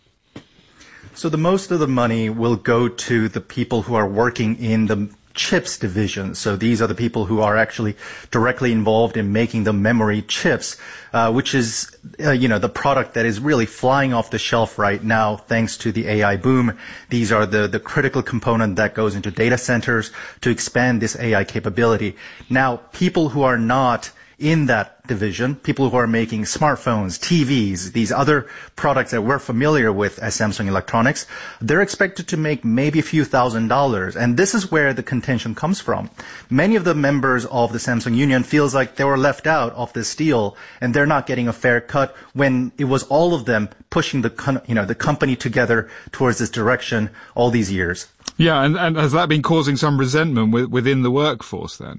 So the most of the money will go to the people who are working in the chips division. So these are the people who are actually directly involved in making the memory chips, uh, which is, uh, you know, the product that is really flying off the shelf right now thanks to the A I boom. These are the, the critical component that goes into data centers to expand this A I capability. Now, people who are not in that division, people who are making smartphones, T Vs, these other products that we're familiar with as Samsung Electronics, they're expected to make maybe a few thousand dollars. And this is where the contention comes from. Many of the members of the Samsung Union feels like they were left out of this deal and they're not getting a fair cut when it was all of them pushing the, you know, the company together towards this direction all these years. Yeah, and, and has that been causing some resentment with, within the workforce then?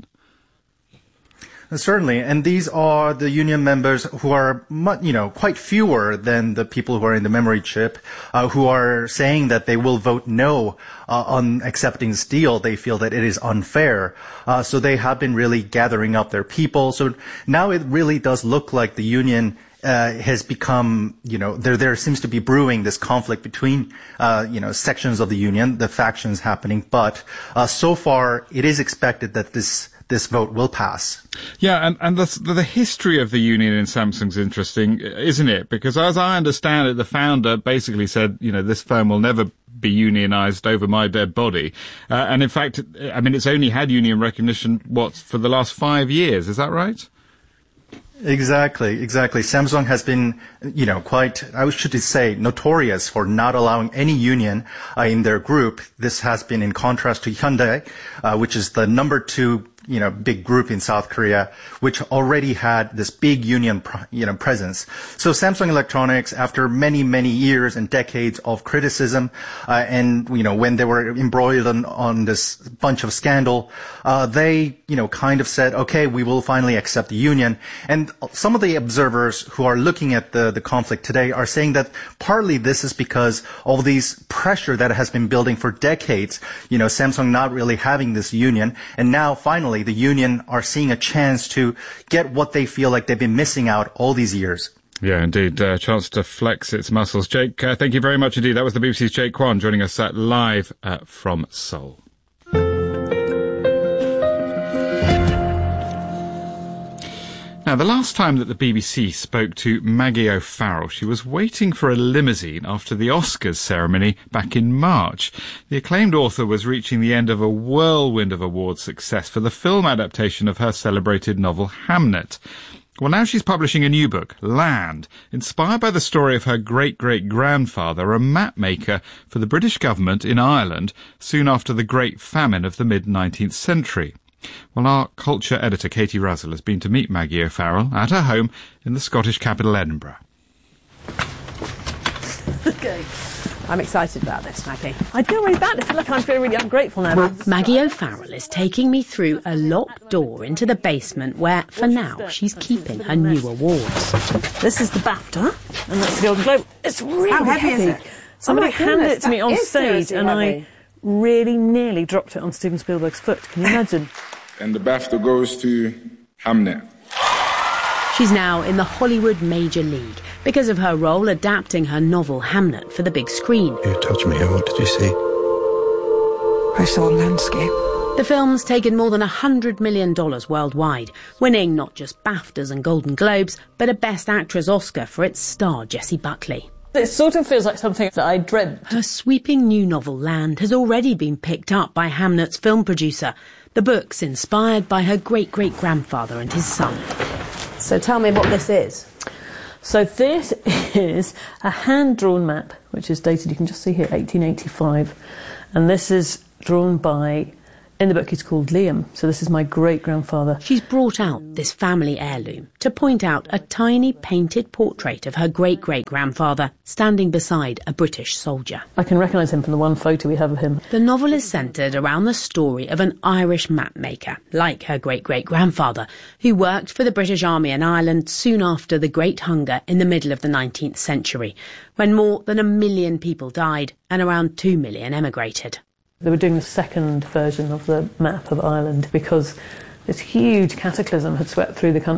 Certainly, and these are the union members who are, you know, quite fewer than the people who are in the memory chip, uh, who are saying that they will vote no uh, on accepting this deal. They feel that it is unfair. Uh, so they have been really gathering up their people. So now it really does look like the union Uh, has become, you know, there there seems to be brewing this conflict between, uh, you know, sections of the union, the factions happening. But uh, so far, it is expected that this this vote will pass. Yeah, and, and the, the history of the union in Samsung's interesting, isn't it? Because as I understand it, the founder basically said, you know, this firm will never be unionized over my dead body. Uh, and in fact, I mean, it's only had union recognition, what, for the last five years. Is that right? Exactly, exactly. Samsung has been, you know, quite, I should say, notorious for not allowing any union uh, in their group. This has been in contrast to Hyundai, uh, which is the number two, you know, big group in South Korea, which already had this big union, you know, presence. So Samsung Electronics, after many, many years and decades of criticism, uh, and, you know, when they were embroiled on, on this bunch of scandal, uh, they, you know, kind of said, okay, we will finally accept the union. And some of the observers who are looking at the, the conflict today are saying that partly this is because of these pressure that has been building for decades, you know, Samsung not really having this union, and now finally the union are seeing a chance to get what they feel like they've been missing out all these years. Yeah, indeed. A uh, chance to flex its muscles. Jake, uh, thank you very much indeed. That was the B B C's Jake Kwon joining us uh, live uh, from Seoul. Now, the last time that the B B C spoke to Maggie O'Farrell, she was waiting for a limousine after the Oscars ceremony back in March. The acclaimed author was reaching the end of a whirlwind of award success for the film adaptation of her celebrated novel Hamnet. Well, now she's publishing a new book, Land, inspired by the story of her great-great-grandfather, a map maker for the British government in Ireland soon after the Great Famine of the mid-nineteenth century. Well, our culture editor, Katie Russell, has been to meet Maggie O'Farrell at her home in the Scottish capital, Edinburgh. Okay. I'm excited about this, Maggie. I feel really bad. I feel like I'm feeling really ungrateful now. Maggie O'Farrell is taking me through a locked door into the basement where, for now, she's keeping her new awards. This is the BAFTA, and that's the Golden Globe. It's really How heavy, heavy. is it? Somebody oh handed goodness, it to me on stage, and heavy. I really nearly dropped it on Steven Spielberg's foot. Can you imagine? And the BAFTA goes to Hamnet. She's now in the Hollywood Major League because of her role adapting her novel Hamnet for the big screen. You touched me, and what did you see? I saw a landscape. The film's taken more than one hundred million dollars worldwide, winning not just BAFTAs and Golden Globes, but a Best Actress Oscar for its star Jessie Buckley. It sort of feels like something that I dreamt. Her sweeping new novel Land has already been picked up by Hamnet's film producer. The book's inspired by her great-great-grandfather and his son. So tell me what this is. So this is a hand-drawn map, which is dated, you can just see here, eighteen eighty-five. And this is drawn by, in the book he's called Liam, so this is my great-grandfather. She's brought out this family heirloom to point out a tiny painted portrait of her great-great-grandfather standing beside a British soldier. I can recognise him from the one photo we have of him. The novel is centred around the story of an Irish map maker, like her great-great-grandfather, who worked for the British Army in Ireland soon after the Great Hunger in the middle of the nineteenth century, when more than a million people died and around two million emigrated. They were doing the second version of the map of Ireland because this huge cataclysm had swept through the country.